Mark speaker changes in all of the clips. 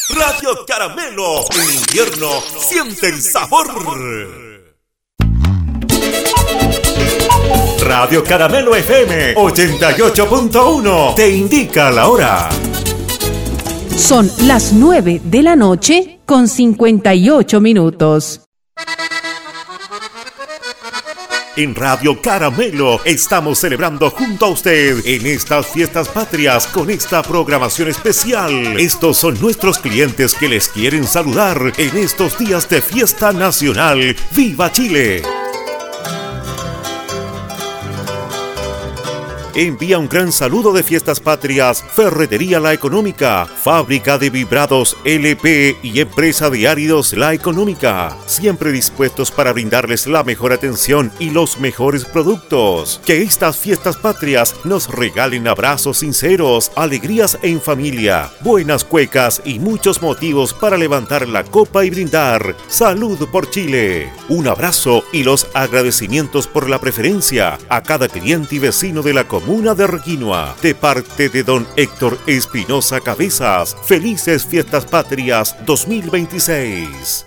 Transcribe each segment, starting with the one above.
Speaker 1: Radio Caramelo. En invierno siente el sabor. Radio Caramelo FM 88.1 te indica la hora.
Speaker 2: Son las 9 de la noche con 58 minutos.
Speaker 1: En Radio Caramelo estamos celebrando junto a usted en estas fiestas patrias con esta programación especial. Estos son nuestros clientes que les quieren saludar en estos días de fiesta nacional. ¡Viva Chile! Envía un gran saludo de fiestas patrias Ferretería La Económica, fábrica de vibrados LP y empresa de áridos La Económica, siempre dispuestos para brindarles la mejor atención y los mejores productos. Que estas fiestas patrias nos regalen abrazos sinceros, alegrías en familia, buenas cuecas y muchos motivos para levantar la copa y brindar. ¡Salud por Chile! Un abrazo y los agradecimientos por la preferencia a cada cliente y vecino de la comuna de Requinoa, de parte de don Héctor Espinosa Cabezas. Felices Fiestas Patrias 2026.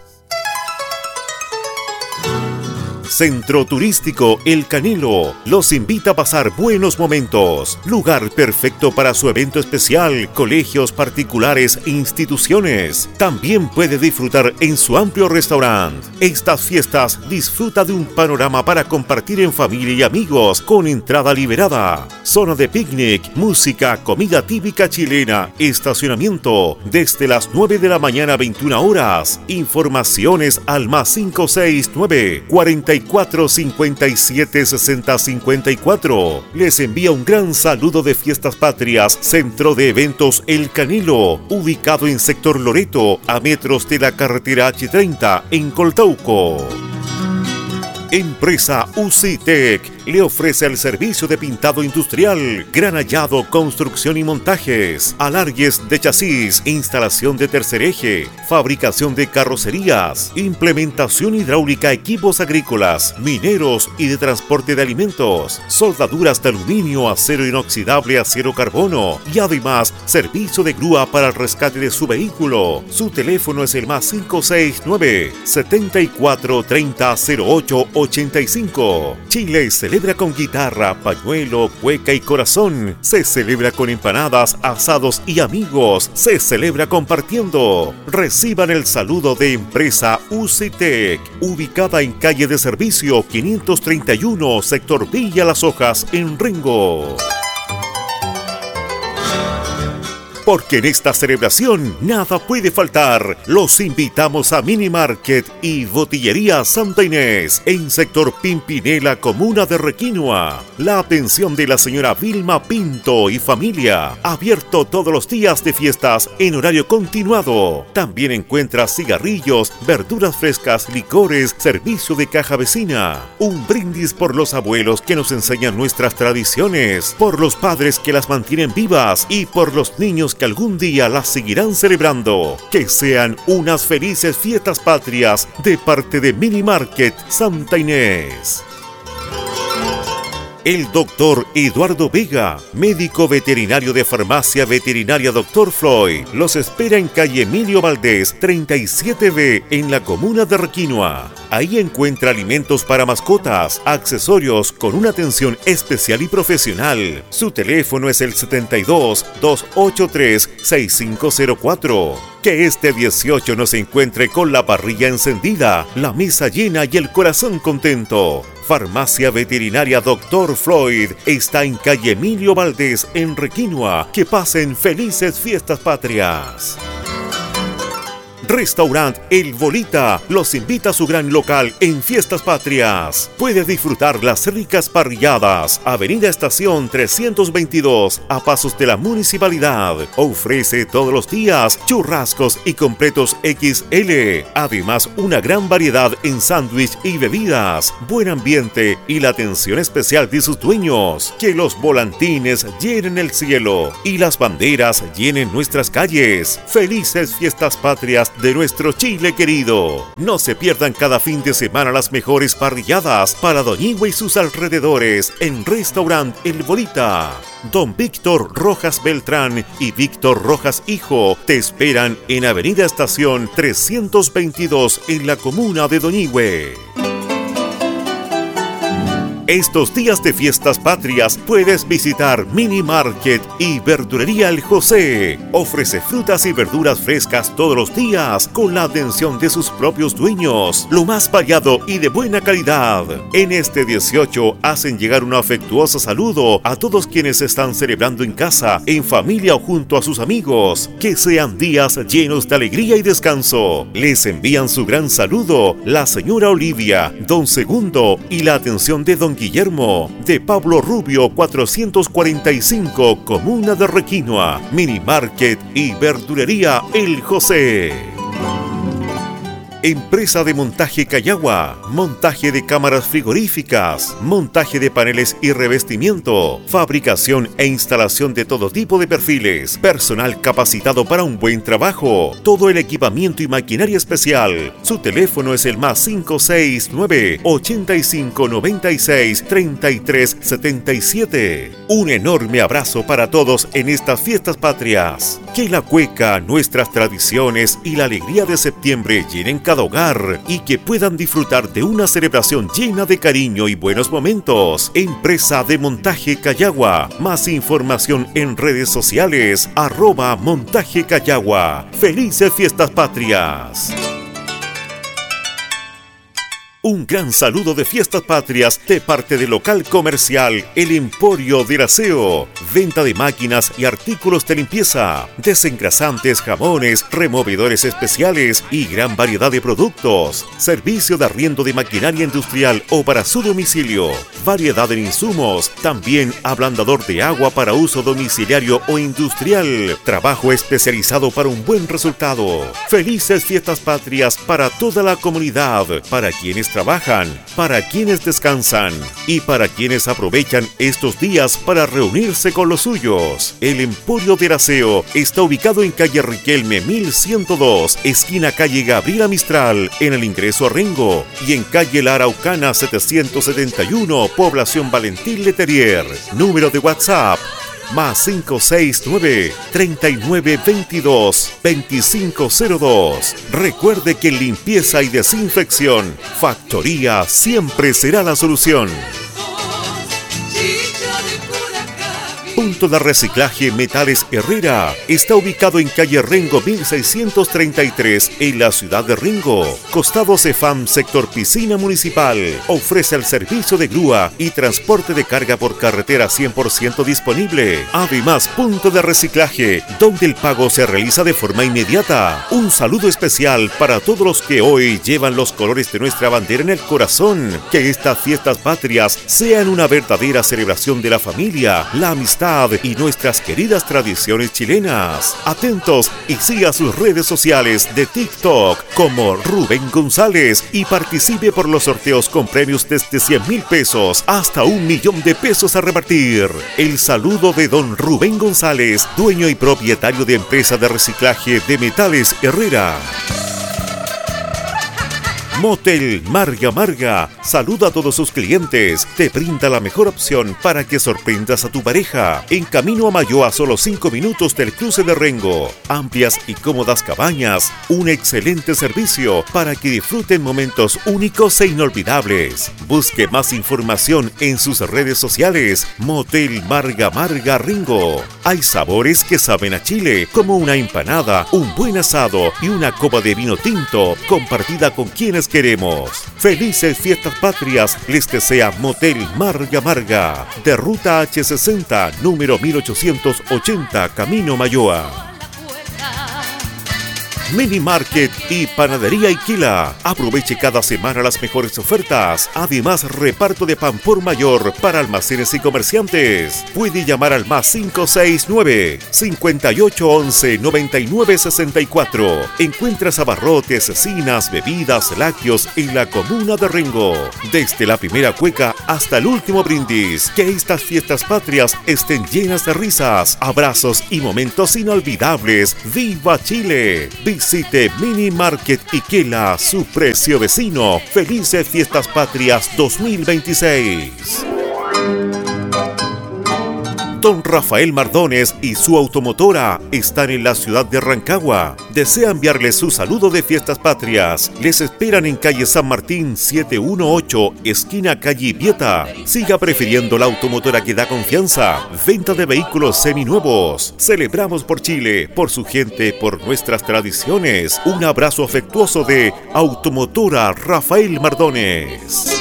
Speaker 1: Centro Turístico El Canelo los invita a pasar buenos momentos. Lugar perfecto para su evento especial, colegios particulares e instituciones. También puede disfrutar en su amplio restaurante. Estas fiestas disfruta de un panorama para compartir en familia y amigos con entrada liberada. Zona de picnic, música, comida típica chilena, estacionamiento desde las 9 de la mañana a 21 horas. Informaciones al más 569 44 57 60 54. Les envía un gran saludo de Fiestas Patrias, Centro de Eventos El Canelo, ubicado en sector Loreto, a metros de la carretera H30 en Coltauco. Empresa UCITEC le ofrece el servicio de pintado industrial, granallado, construcción y montajes, alargues de chasis, instalación de tercer eje, fabricación de carrocerías, implementación hidráulica, equipos agrícolas, mineros y de transporte de alimentos, soldaduras de aluminio, acero inoxidable, acero carbono y además servicio de grúa para el rescate de su vehículo. Su teléfono es el más 569 74 30 08 85. Chile celebra con guitarra, pañuelo, cueca y corazón. Se celebra con empanadas, asados y amigos. Se celebra compartiendo. Reciban el saludo de Empresa UCITEC, ubicada en calle de servicio 531, sector Villa Las Hojas, en Rengo. Porque en esta celebración nada puede faltar. Los invitamos a Mini Market y Botillería Santa Inés en sector Pimpinela, comuna de Requinoa. La atención de la señora Vilma Pinto y familia. Abierto todos los días de fiestas en horario continuado. También encuentra cigarrillos, verduras frescas, licores, servicio de caja vecina. Un brindis por los abuelos que nos enseñan nuestras tradiciones, por los padres que las mantienen vivas y por los niños que algún día las seguirán celebrando. Que sean unas felices fiestas patrias de parte de Mini Market Santa Inés. El doctor Eduardo Vega, médico veterinario de Farmacia Veterinaria Dr. Floyd, los espera en calle Emilio Valdés 37B en la comuna de Requinoa. Ahí encuentra alimentos para mascotas, accesorios con una atención especial y profesional. Su teléfono es el 72 283 6504. Que este 18 nos encuentre con la parrilla encendida, la mesa llena y el corazón contento. Farmacia Veterinaria Dr. Floyd está en calle Emilio Valdés en Requinoa. Que pasen felices fiestas patrias. Restaurant El Bolita los invita a su gran local en Fiestas Patrias. Puede disfrutar las ricas parrilladas. Avenida Estación 322, a pasos de la municipalidad. Ofrece todos los días churrascos y completos XL. Además, una gran variedad en sándwich y bebidas. Buen ambiente y la atención especial de sus dueños. Que los volantines llenen el cielo y las banderas llenen nuestras calles. Felices Fiestas Patrias de nuestro Chile querido. No se pierdan cada fin de semana las mejores parrilladas para Doñihue y sus alrededores en Restaurant El Bolita. Don Víctor Rojas Beltrán y Víctor Rojas Hijo te esperan en Avenida Estación 322 en la comuna de Doñihue. Estos días de fiestas patrias puedes visitar Mini Market y Verdulería El José. Ofrece frutas y verduras frescas todos los días con la atención de sus propios dueños. Lo más variado y de buena calidad. En este 18 hacen llegar un afectuoso saludo a todos quienes están celebrando en casa, en familia o junto a sus amigos. Que sean días llenos de alegría y descanso. Les envían su gran saludo la señora Olivia, don Segundo y la atención de don Guillermo, de Pablo Rubio 445, comuna de Requinoa. Mini Market y Verdulería El José. Empresa de Montaje Cayagua, montaje de cámaras frigoríficas, montaje de paneles y revestimiento, fabricación e instalación de todo tipo de perfiles, personal capacitado para un buen trabajo, todo el equipamiento y maquinaria especial. Su teléfono es el +569 8596 3377. Un enorme abrazo para todos en estas fiestas patrias. Que la cueca, nuestras tradiciones y la alegría de septiembre llenen cada hogar y que puedan disfrutar de una celebración llena de cariño y buenos momentos. Empresa de Montaje Cayagua. Más información en redes sociales @Montaje Cayagua. ¡Felices fiestas patrias! Un gran saludo de fiestas patrias de parte del local comercial El Emporio del Aseo. Venta de máquinas y artículos de limpieza, desengrasantes, jamones, removedores especiales y gran variedad de productos. Servicio de arriendo de maquinaria industrial o para su domicilio. Variedad en insumos. También ablandador de agua para uso domiciliario o industrial. Trabajo especializado para un buen resultado. Felices fiestas patrias para toda la comunidad, para quienes trabajan, para quienes descansan y para quienes aprovechan estos días para reunirse con los suyos. El Emporio del Aseo está ubicado en calle Riquelme 1102, esquina calle Gabriela Mistral, en el ingreso a Rengo, y en calle La Araucana 771, población Valentín Letelier. Número de WhatsApp +569 3922 2502. Recuerde que en limpieza y desinfección, Factoría siempre será la solución. Punto de reciclaje Metales Herrera está ubicado en calle Rengo 1633 en la ciudad de Rengo. Costado Cefam, sector piscina municipal. Ofrece el servicio de grúa y transporte de carga por carretera 100% disponible. Además, punto de reciclaje donde el pago se realiza de forma inmediata. Un saludo especial para todos los que hoy llevan los colores de nuestra bandera en el corazón. Que estas fiestas patrias sean una verdadera celebración de la familia, la amistad y nuestras queridas tradiciones chilenas. Atentos y siga sus redes sociales de TikTok como Rubén González y participe por los sorteos con premios desde 100.000 pesos hasta 1.000.000 de pesos a repartir. El saludo de don Rubén González, dueño y propietario de empresa de reciclaje de Metales Herrera. Motel Marga Marga saluda a todos sus clientes. Te brinda la mejor opción para que sorprendas a tu pareja. En camino a Mayo, a solo 5 minutos del cruce de Rengo. Amplias y cómodas cabañas. Un excelente servicio para que disfruten momentos únicos e inolvidables. Busque más información en sus redes sociales. Motel Marga Marga Rengo. Hay sabores que saben a Chile, como una empanada, un buen asado y una copa de vino tinto compartida con quienes queremos. Felices fiestas patrias les desea Motel Marga Marga, de ruta H60, número 1880, Camino Mayoa. Mini Market y Panadería Iquila. Aproveche cada semana las mejores ofertas. Además, reparto de pan por mayor para almacenes y comerciantes. Puede llamar al +569 5811 9964. Encuentras abarrotes, cecinas, bebidas, lácteos en la comuna de Rengo. Desde la primera cueca hasta el último brindis. Que estas fiestas patrias estén llenas de risas, abrazos y momentos inolvidables. ¡Viva Chile! Visite Mini Market Iquela, su precio vecino. Felices Fiestas Patrias 2026. Don Rafael Mardones y su automotora están en la ciudad de Rancagua. Desea enviarles su saludo de Fiestas Patrias. Les esperan en calle San Martín 718, esquina calle Vieta. Siga prefiriendo la automotora que da confianza. Venta de vehículos seminuevos. Celebramos por Chile, por su gente, por nuestras tradiciones. Un abrazo afectuoso de Automotora Rafael Mardones.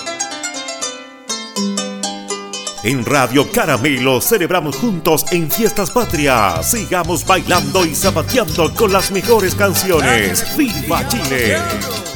Speaker 1: En Radio Caramelo celebramos juntos en Fiestas Patrias. Sigamos bailando y zapateando con las mejores canciones. ¡Viva Chile!